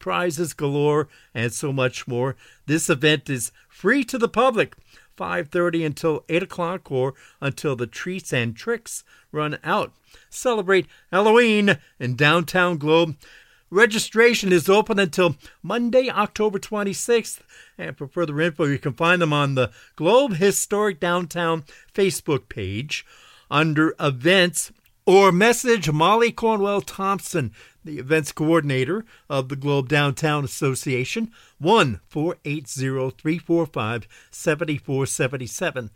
prizes galore, and so much more. This event is free to the public, 5:30 until 8 o'clock or until the treats and tricks run out. Celebrate Halloween in downtown Globe. Registration is open until Monday, October 26th. And for further info, you can find them on the Globe Historic Downtown Facebook page under Events, or message Molly Cornwell Thompson, the events coordinator of the Globe Downtown Association, 1-480-345-7477.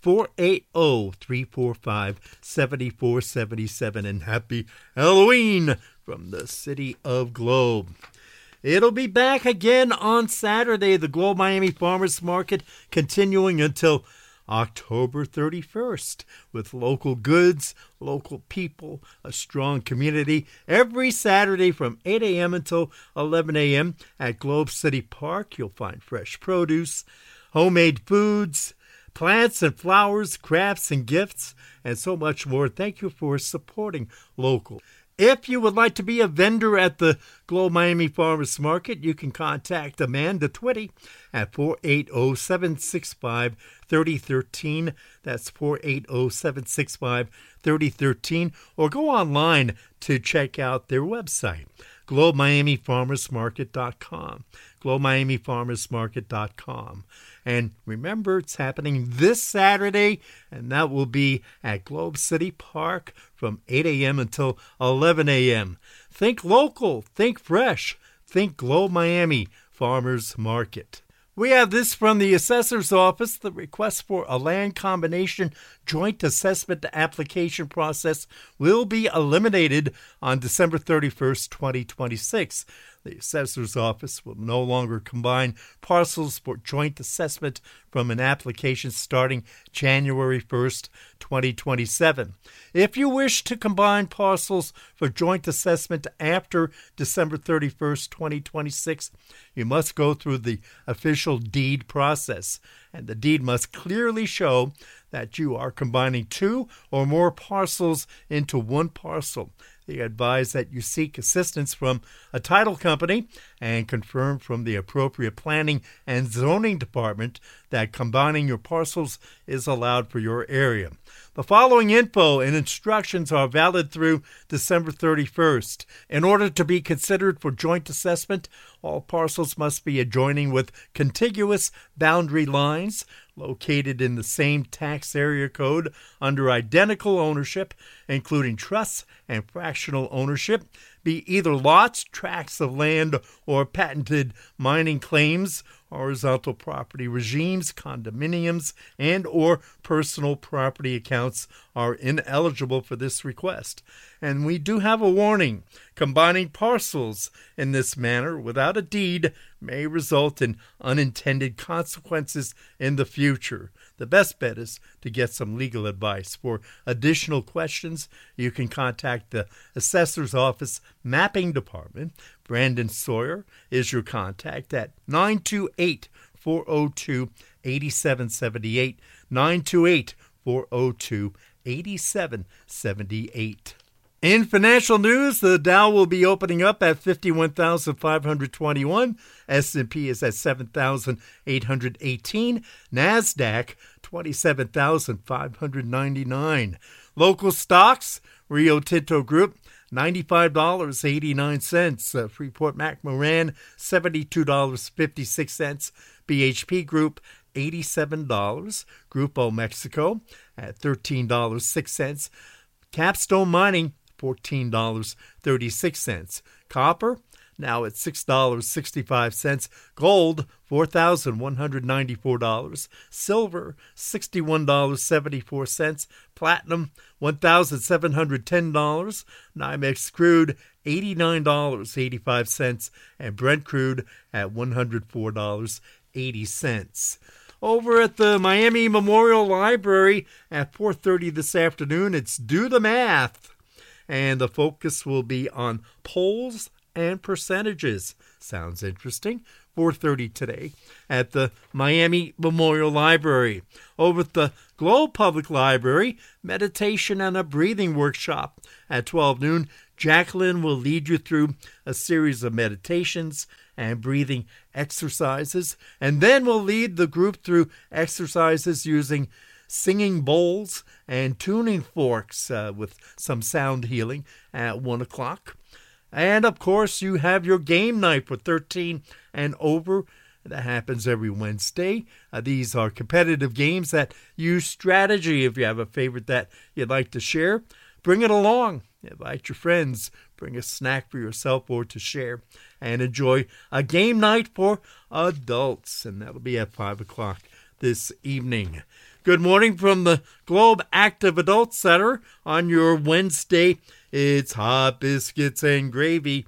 480-345-7477. And happy Halloween from the City of Globe. It'll be back again on Saturday, the Globe Miami Farmers Market, continuing until October 31st, with local goods, local people, a strong community, every Saturday from 8 a.m. until 11 a.m. at Globe City Park. You'll find fresh produce, homemade foods, plants and flowers, crafts and gifts, and so much more. Thank you for supporting local. If you would like to be a vendor at the Globe Miami Farmers Market, you can contact Amanda Twitty at 480-765-3013. That's 480-765-3013. Or go online to check out their website, GlobeMiamiFarmersMarket.com. GlobeMiamiFarmersMarket.com. And remember, it's happening this Saturday, and that will be at Globe City Park from 8 a.m. until 11 a.m. Think local, think fresh, think Globe Miami Farmers Market. We have this from the Assessor's Office. The request for a land combination joint assessment application process will be eliminated on December 31st, 2026. The Assessor's Office will no longer combine parcels for joint assessment from an application starting January 1st, 2027. If you wish to combine parcels for joint assessment after December 31st, 2026, you must go through the official deed process, and the deed must clearly show that you are combining two or more parcels into one parcel. They advise that you seek assistance from a title company and confirm from the appropriate planning and zoning department that combining your parcels is allowed for your area. The following info and instructions are valid through December 31st. In order to be considered for joint assessment, all parcels must be adjoining with contiguous boundary lines, located in the same tax area code under identical ownership, including trusts and fractional ownership, be either lots, tracts of land, or patented mining claims, horizontal property regimes, condominiums, and or personal property accounts are ineligible for this request. And we do have a warning. Combining parcels in this manner without a deed may result in unintended consequences in the future. The best bet is to get some legal advice. For additional questions, you can contact the Assessor's Office Mapping Department. Brandon Sawyer is your contact at 928-402-8778, 928-402-8778. In financial news, the Dow will be opening up at 51,521. S&P is at 7,818. NASDAQ, 27,599. Local stocks, Rio Tinto Group, $95.89. Freeport McMoran, $72.56. BHP Group, $87. Grupo Mexico at $13.06. Capstone Mining, $14.36. Copper, now at $6.65. Gold, $4,194. Silver, $61.74. Platinum, $1,710. NYMEX crude, $89.85. And Brent crude at $104.80. Over at the Miami Memorial Library at 4:30 this afternoon, it's Do the Math. And the focus will be on poles and percentages. Sounds interesting. 4:30 today at the Miami Memorial Library. Over at the Globe Public Library, meditation and a breathing workshop. At 12 noon, Jacqueline will lead you through a series of meditations and breathing exercises, and then we'll lead the group through exercises using singing bowls and tuning forks with some sound healing at 1 o'clock. And, of course, you have your game night for 13 and over. That happens every Wednesday. These are competitive games that use strategy. If you have a favorite that you'd like to share, bring it along. Invite your friends. Bring a snack for yourself or to share. And enjoy a game night for adults. And that'll be at 5 o'clock this evening. Good morning from the Globe Active Adult Center on your Wednesday. It's hot biscuits and gravy.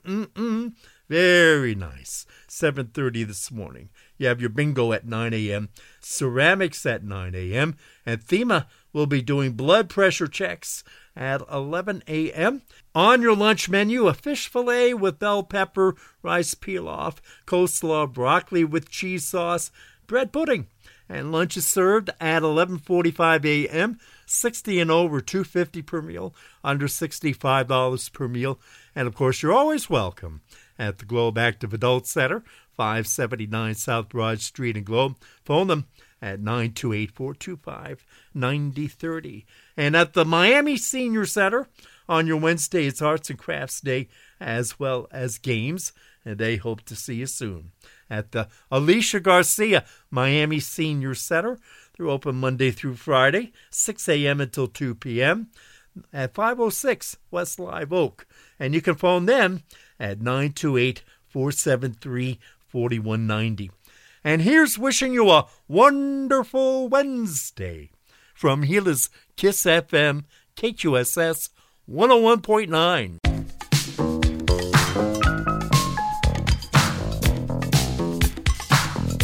Very nice. 7:30 this morning. You have your bingo at 9 a.m., ceramics at 9 a.m., and FEMA will be doing blood pressure checks at 11 a.m. On your lunch menu, a fish fillet with bell pepper, rice pilaf, coleslaw, broccoli with cheese sauce, bread pudding. And lunch is served at 11:45 a.m., 60 and over, $2.50 per meal, under $65 per meal. And, of course, you're always welcome at the Globe Active Adult Center, 579 South Broad Street in Globe. Phone them at 928-425-9030. And at the Miami Senior Center, on your Wednesday, it's Arts and Crafts Day as well as games, and they hope to see you soon. At the Alicia Garcia Miami Senior Center, they're open Monday through Friday, 6 a.m. until 2 p.m. at 506 West Live Oak. And you can phone them at 928-473-4190. And here's wishing you a wonderful Wednesday from Gila's Kiss FM, KQSS 101.9.